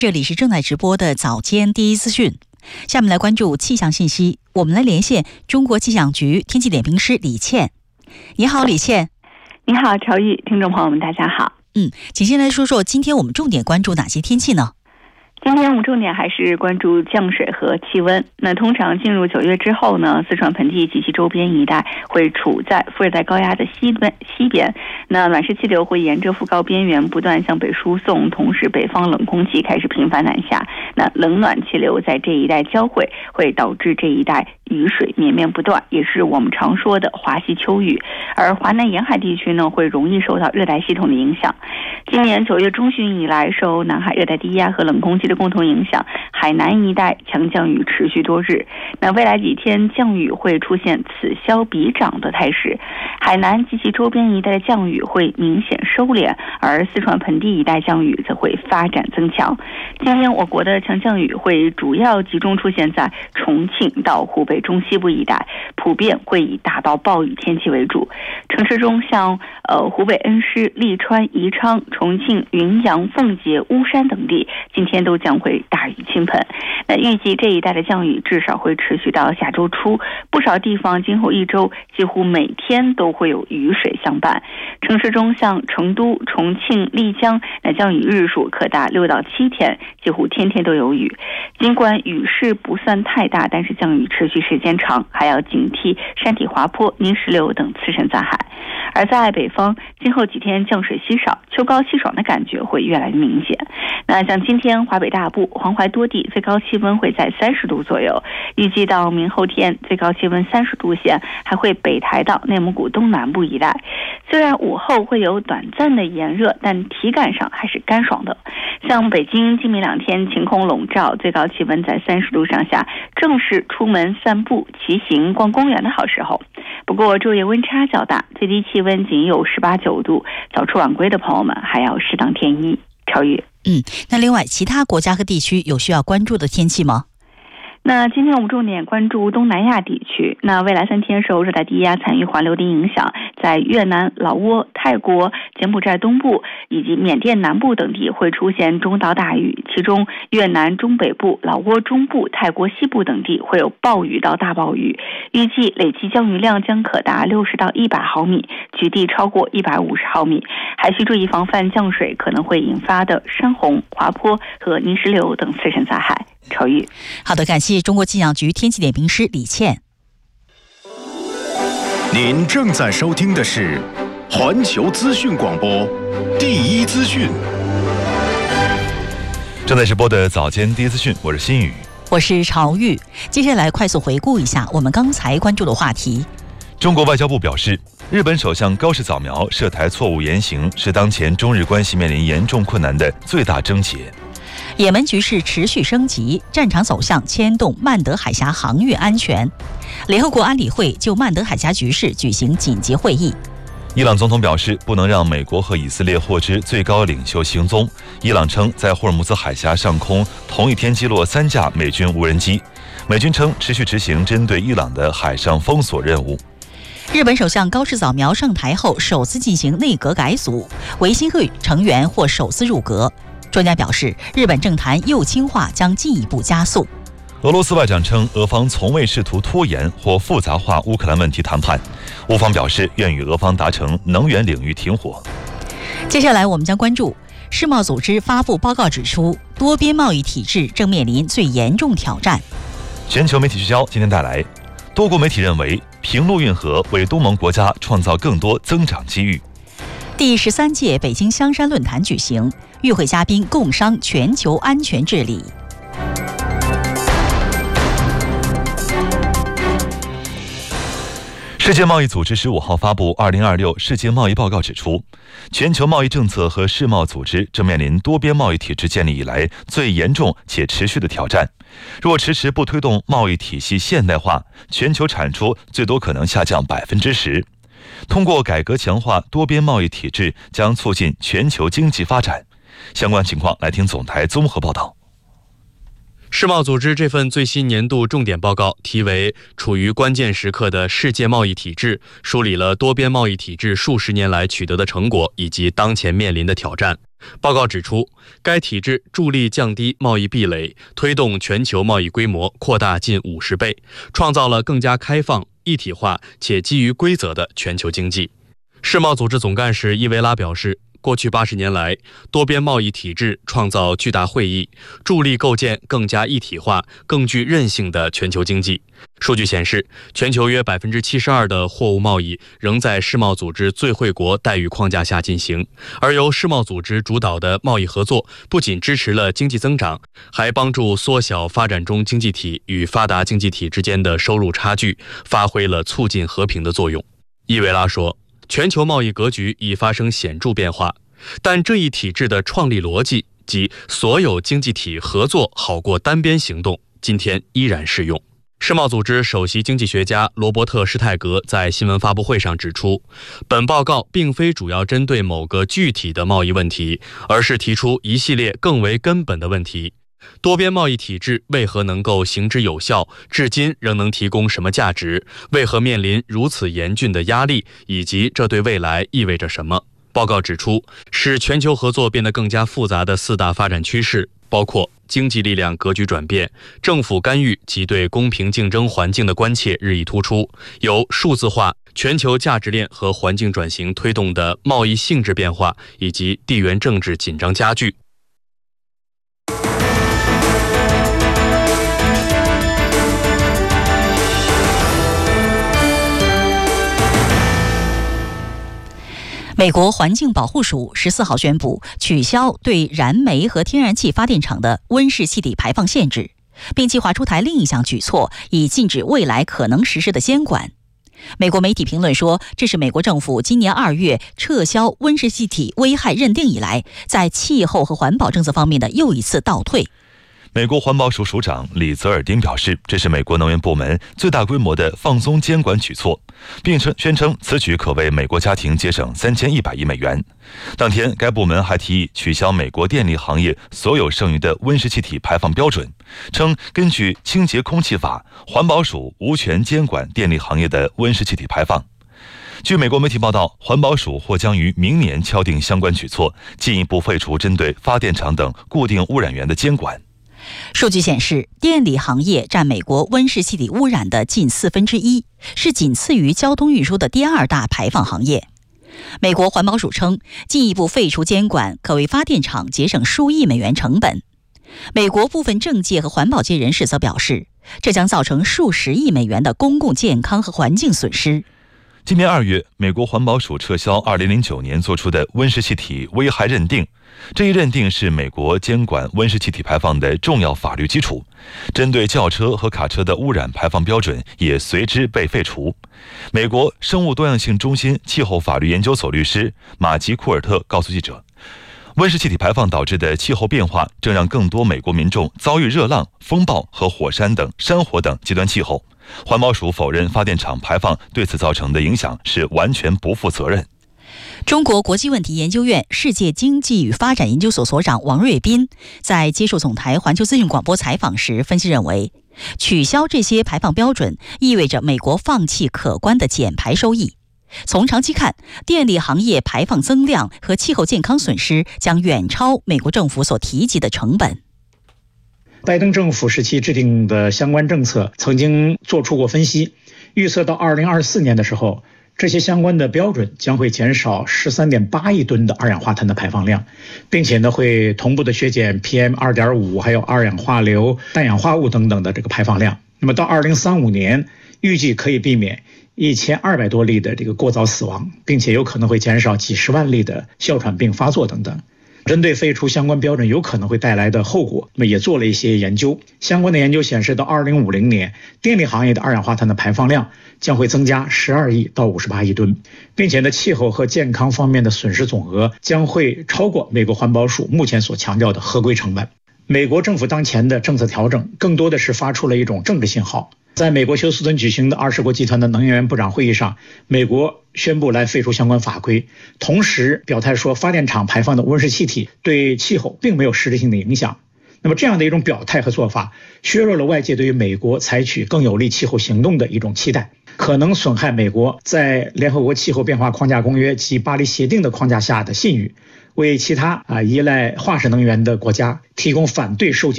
这里是正在直播的早间第一资讯，下面来关注气象信息。我们来连线中国气象局天气点评师李倩。你好，李倩。 你好，朝玉，听众朋友们，大家好。 请先来说说今天我们重点关注哪些天气呢？ 今天我们重点还是关注降水和气温。那通常进入9月之后呢，四川盆地及其周边一带会处在副热带高压的西边，那暖湿气流会沿着副高边缘不断向北输送，同时北方冷空气开始频繁南下，那冷暖气流在这一带交汇，会导致这一带雨水绵绵不断，也是我们常说的华西秋雨。而华南沿海地区呢，会容易受到热带系统的影响。今年9月中旬以来，受南海热带低压和冷空气的共同影响，海南一带强降雨持续多日。那未来几天降雨会出现此消彼长的态势，海南及其周边一带的降雨会明显收敛，而四川盆地一带降雨则会发展增强。今天我国的强降雨会主要集中出现在重庆到湖北中西部一带，普遍会以大到暴雨天气为主。城市中像湖北恩施、利川、宜昌、重庆、云阳、奉节、巫山等地今天都将会大雨倾盆。那预计这一带的降雨至少会持续到下周初，不少地方今后1周几乎每天都会有雨水相伴。城市中像成都、重庆、丽江，那降雨日数可达6到7天，几乎天天都有雨。尽管雨势不算太大，但是降雨持续时间长，还要警惕山体滑坡、泥石流等次生灾害。而在北方，今后几天降水稀少，秋高气爽的感觉会越来越明显。那像今天华北大部、黄淮多地最高气温会在30度左右，预计到明后天最高气温30度线，还会北抬到内蒙古东南部一带。虽然午后会有短暂的炎热，但体感上还是干爽的。像北京今明2天晴空笼罩，最高气温在30度上下，正是出门散步、骑行、逛公园的好时候。不过昼夜温差较大，最低气温仅有18、9度，早出晚归的朋友们还要适当添衣。超越。 那另外其他国家和地区有需要关注的天气吗？ 那今天我们重点关注东南亚地区。那未来3天受热带低压残余环流的影响，在越南、老挝、泰国、柬埔寨东部以及缅甸南部等地会出现中到大雨，其中越南中北部、老挝中部、泰国西部等地会有暴雨到大暴雨，预计累计降雨量将可达60到100毫米，局地超过150毫米，还需注意防范降水可能会引发的山洪、滑坡和泥石流等次生灾害。超越。 好的，感谢中国气象局天气点评师李倩。 您正在收听的是环球资讯广播第一资讯。 正在直播的早间第一资讯，我是新宇， 我是朝玉。接下来快速回顾一下我们刚才关注的话题。 中国外交部表示，日本首相高市早苗涉台错误言行是当前中日关系面临严重困难的最大症结。 也门局势持续升级，战场走向牵动曼德海峡航运安全。联合国安理会就曼德海峡局势举行紧急会议。 伊朗总统表示，不能让美国和以色列获知最高领袖行踪。伊朗称，在霍尔木兹海峡上空同一天击落3架美军无人机。美军称，持续执行针对伊朗的海上封锁任务。 日本首相高市早苗上台后首次进行内阁改组，维新会成员或首次入阁。专家表示，日本政坛右倾化将进一步加速。 俄罗斯外长称，俄方从未试图拖延或复杂化乌克兰问题谈判。乌方表示，愿与俄方达成能源领域停火。 接下来我们将关注世贸组织发布报告指出，多边贸易体制正面临最严重挑战。 全球媒体聚焦今天带来，多国媒体认为平陆运河为东盟国家创造更多增长机遇。 第13届北京香山论坛举行，与会嘉宾共商全球安全治理。 世界贸易组织15号发布2026世界贸易报告指出，全球贸易政策和世贸组织正面临多边贸易体制建立以来最严重且持续的挑战。若迟迟不推动贸易体系现代化，全球产出最多可能下降10%。通过改革强化多边贸易体制，将促进全球经济发展。相关情况来听总台综合报道。 世贸组织这份最新年度重点报告题为《处于关键时刻的世界贸易体制》，梳理了多边贸易体制数十年来取得的成果以及当前面临的挑战。 报告指出，该体制助力降低贸易壁垒，推动全球贸易规模扩大近50倍，创造了更加开放、一体化且基于规则的全球经济。世贸组织总干事伊维拉表示，过去80年来，多边贸易体制创造巨大惠益，助力构建更加一体化、更具韧性的全球经济。数据显示，全球约72%的货物贸易仍在世贸组织最惠国待遇框架下进行，而由世贸组织主导的贸易合作不仅支持了经济增长，还帮助缩小发展中经济体与发达经济体之间的收入差距，发挥了促进和平的作用。伊维拉说，全球贸易格局已发生显著变化，但这一体制的创立逻辑即所有经济体合作好过单边行动，今天依然适用。世贸组织首席经济学家罗伯特·施泰格在新闻发布会上指出，本报告并非主要针对某个具体的贸易问题，而是提出一系列更为根本的问题。多边贸易体制为何能够行之有效？至今仍能提供什么价值？为何面临如此严峻的压力？以及这对未来意味着什么？报告指出，使全球合作变得更加复杂的4大发展趋势，包括经济力量格局转变、政府干预及对公平竞争环境的关切日益突出，由数字化、全球价值链和环境转型推动的贸易性质变化，以及地缘政治紧张加剧。 美国环境保护署14号宣布取消对燃煤和天然气发电厂的温室气体排放限制，并计划出台另一项举措，以禁止未来可能实施的监管。美国媒体评论说，这是美国政府今年2月撤销温室气体危害认定以来，在气候和环保政策方面的又一次倒退。 美国环保署署长李泽尔丁表示，这是美国能源部门最大规模的放松监管举措，并宣称此举可为美国家庭节省3100亿美元。当天，该部门还提议取消美国电力行业所有剩余的温室气体排放标准，称根据清洁空气法，环保署无权监管电力行业的温室气体排放。据美国媒体报道，环保署或将于明年敲定相关举措，进一步废除针对发电厂等固定污染源的监管。 数据显示，电力行业占美国温室气体污染的近1/4，是仅次于交通运输的第2大排放行业。美国环保署称，进一步废除监管可为发电厂节省数亿美元成本。美国部分政界和环保界人士则表示，这将造成数十亿美元的公共健康和环境损失。 今年2月，美国环保署撤销2009年做出的温室气体危害认定，这一认定是美国监管温室气体排放的重要法律基础。针对轿车和卡车的污染排放标准也随之被废除。美国生物多样性中心气候法律研究所律师马吉库尔特告诉记者，温室气体排放导致的气候变化正让更多美国民众遭遇热浪、风暴和火山等山火等极端气候。环保署否认发电厂排放对此造成的影响是完全不负责任。 中国国际问题研究院世界经济与发展研究所所长王瑞斌在接受总台环球资讯广播采访时分析认为，取消这些排放标准意味着美国放弃可观的减排收益。从长期看，电力行业排放增量和气候健康损失将远超美国政府所提及的成本。 拜登政府时期制定的相关政策曾经做出过分析，预测到2024年的时候，这些相关的标准将会减少13.8亿吨的二氧化碳的排放量，并且呢会同步的削减 PM2.5 还有二氧化硫、氮氧化物等等的这个排放量。那么到2035年，预计可以避免1200多例的这个过早死亡，并且有可能会减少几十万例的哮喘病发作等等。针对废除相关标准有可能会带来的后果，那么也做了一些研究。相关的研究显示，到2050年，电力行业的二氧化碳的排放量将会增加12亿到58亿吨，并且呢，气候和健康方面的损失总额将会超过美国环保署目前所强调的合规成本。美国政府当前的政策调整更多的是发出了一种政治信号。在美国休斯顿举行的20国集团的能源部长会议上，美国宣布来废除相关法规，同时表态说发电厂排放的温室气体对气候并没有实质性的影响。 那么这样的一种表态和做法，削弱了外界对于美国采取更有力气候行动的一种期待，可能损害美国在联合国气候变化框架公约及巴黎协定的框架下的信誉，为其他依赖化石能源的国家提供反对受